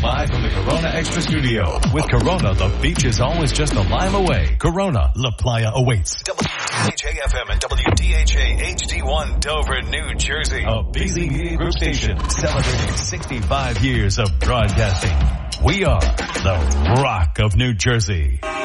Live from the Corona Extra Studio. With Corona, the beach is always just a mile away. Corona, La Playa awaits. WDHA-FM and WDHA HD1 Dover, New Jersey. A BZ Media Group station celebrating 65 years of broadcasting. We are the Rock of New Jersey.